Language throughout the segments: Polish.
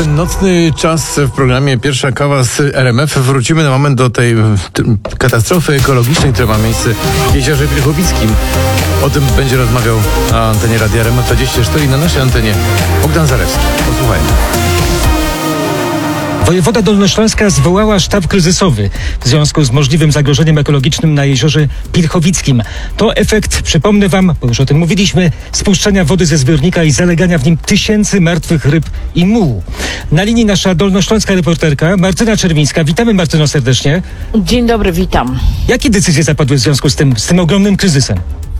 ten nocny czas w programie Pierwsza kawa z RMF. Wrócimy na moment do tej katastrofy ekologicznej, która ma miejsce w Jeziorze Pilchowickim. O tym będzie rozmawiał na antenie Radia RMF 24 i na naszej antenie Bogdan Zalewski. Posłuchajmy. Wojewoda Dolnośląska zwołała sztab kryzysowy w związku z możliwym zagrożeniem ekologicznym na Jeziorze Pilchowickim. To efekt, przypomnę wam, bo już o tym mówiliśmy, spuszczania wody ze zbiornika i zalegania w nim tysięcy martwych ryb i mułu. Na linii nasza dolnośląska reporterka Martyna Czerwińska. Witamy, Martyno, serdecznie. Dzień dobry, witam. Jakie decyzje zapadły w związku z tym ogromnym kryzysem?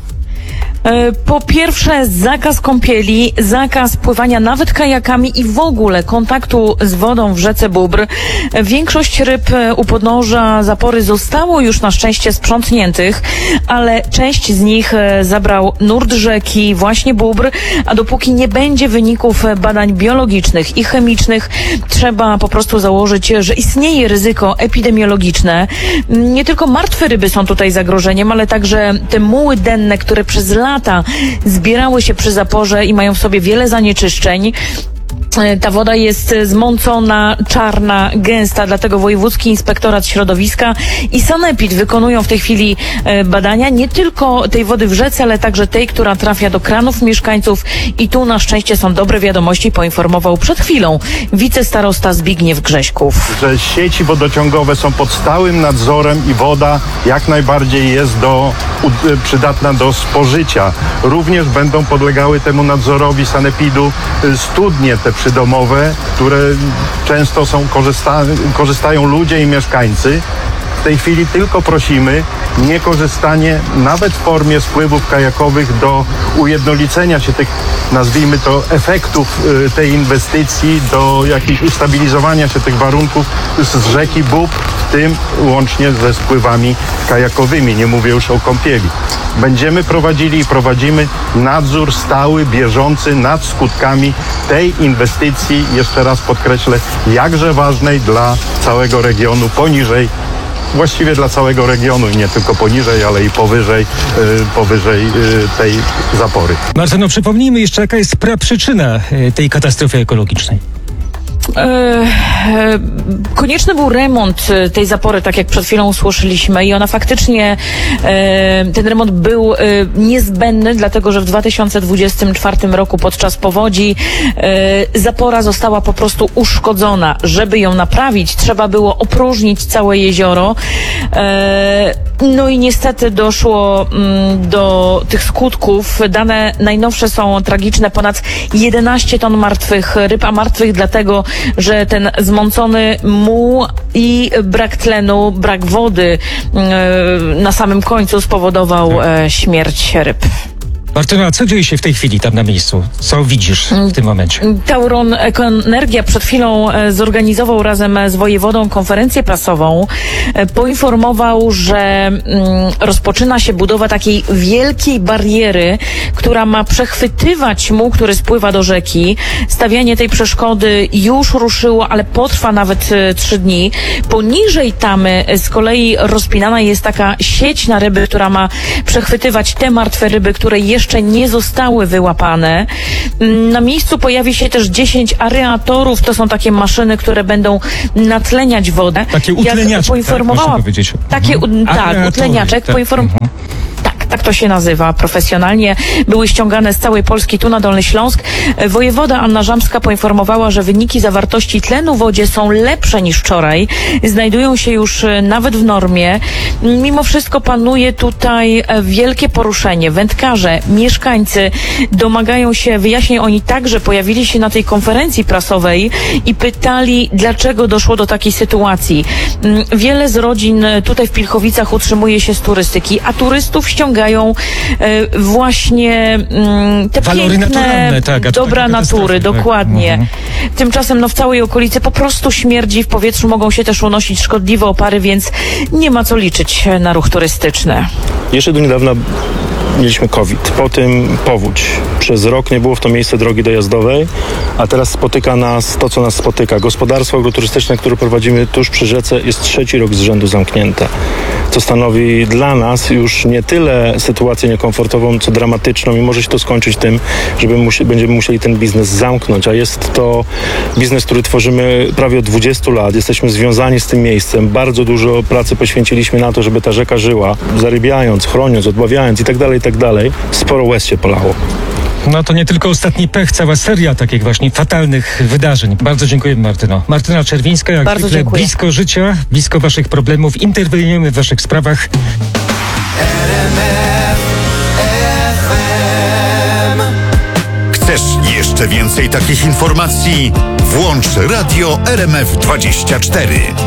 Po pierwsze, zakaz kąpieli, zakaz pływania nawet kajakami i w ogóle kontaktu z wodą w rzece Bóbr. Większość ryb u podnóża zapory zostało już na szczęście sprzątniętych, ale część z nich zabrał nurt rzeki, właśnie Bóbr, a dopóki nie będzie wyników badań biologicznych i chemicznych, trzeba po prostu założyć, że istnieje ryzyko epidemiologiczne. Nie tylko martwe ryby są tutaj zagrożeniem, ale także te muły denne, które przez lata zbierały się przy zaporze i mają w sobie wiele zanieczyszczeń. Ta woda jest zmącona, czarna, gęsta, dlatego Wojewódzki Inspektorat Środowiska i Sanepid wykonują w tej chwili badania nie tylko tej wody w rzece, ale także tej, która trafia do kranów mieszkańców i tu na szczęście są dobre wiadomości, poinformował przed chwilą wicestarosta Zbigniew Grześków. Że sieci wodociągowe są pod stałym nadzorem i woda jak najbardziej jest przydatna do spożycia. Również będą podlegały temu nadzorowi Sanepidu studnie te przydomowe, które często korzystają ludzie i mieszkańcy. W tej chwili tylko prosimy niekorzystanie nawet w formie spływów kajakowych do ujednolicenia się tych, nazwijmy to, efektów tej inwestycji, do jakichś ustabilizowania się tych warunków z rzeki Bóbr, w tym łącznie ze spływami kajakowymi. Nie mówię już o kąpieli. Będziemy prowadzili i prowadzimy nadzór stały, bieżący nad skutkami tej inwestycji, jeszcze raz podkreślę, jakże ważnej dla całego regionu właściwie dla całego regionu i nie tylko poniżej, ale i powyżej tej zapory. Martyno, przypomnijmy jeszcze, jaka jest praprzyczyna tej katastrofy ekologicznej. Konieczny był remont tej zapory, tak jak przed chwilą usłyszeliśmy, i ona faktycznie, ten remont był niezbędny, dlatego że w 2024 roku podczas powodzi zapora została po prostu uszkodzona. Żeby ją naprawić, trzeba było opróżnić całe jezioro. No i niestety doszło do tych skutków. Dane najnowsze są tragiczne. Ponad 11 ton martwych ryb, a martwych dlatego, że ten zmącony muł i brak tlenu, brak wody na samym końcu spowodował śmierć ryb. Martyna, co dzieje się w tej chwili tam na miejscu? Co widzisz w tym momencie? Tauron Ekoenergia przed chwilą zorganizował razem z wojewodą konferencję prasową. Poinformował, że rozpoczyna się budowa takiej wielkiej bariery, która ma przechwytywać muł, który spływa do rzeki. Stawianie tej przeszkody już ruszyło, ale potrwa nawet 3 dni. Poniżej tamy z kolei rozpinana jest taka sieć na ryby, która ma przechwytywać te martwe ryby, które jeszcze nie zostały wyłapane. Na miejscu pojawi się też 10 areatorów. To są takie maszyny, które będą natleniać wodę. Takie utleniaczek, poinformowała, tak, można powiedzieć. utleniaczek. Tak to się nazywa profesjonalnie. Były ściągane z całej Polski tu na Dolny Śląsk. Wojewoda Anna Żamska poinformowała, że wyniki zawartości tlenu w wodzie są lepsze niż wczoraj. Znajdują się już nawet w normie. Mimo wszystko panuje tutaj wielkie poruszenie. Wędkarze, mieszkańcy domagają się wyjaśnień. Oni także pojawili się na tej konferencji prasowej i pytali, dlaczego doszło do takiej sytuacji. Wiele z rodzin tutaj w Pilchowicach utrzymuje się z turystyki, a turystów ściągają właśnie te walory piękne naturalne, tak, dobra natury, dokładnie. Tymczasem w całej okolicy po prostu śmierdzi, w powietrzu mogą się też unosić szkodliwe opary, więc nie ma co liczyć na ruch turystyczny. Jeszcze do niedawna mieliśmy COVID, potem powódź. Przez rok nie było w to miejsce drogi dojazdowej, a teraz spotyka nas to, co nas spotyka. Gospodarstwo agroturystyczne, które prowadzimy tuż przy rzece, jest 3. rok z rzędu zamknięte. co stanowi dla nas już nie tyle sytuację niekomfortową, co dramatyczną i może się to skończyć tym, że będziemy musieli ten biznes zamknąć, a jest to biznes, który tworzymy prawie od 20 lat. Jesteśmy związani z tym miejscem. Bardzo dużo pracy poświęciliśmy na to, żeby ta rzeka żyła, zarybiając, chroniąc, odbawiając i tak dalej. Sporo łez się polało. No to nie tylko ostatni pech, cała seria takich właśnie fatalnych wydarzeń. Bardzo dziękuję, Martyno. Martyna Czerwińska, jak Bardzo zwykle dziękuję. blisko życia, blisko waszych problemów, interweniujemy w waszych sprawach. Chcesz jeszcze więcej takich informacji? Włącz Radio RMF24.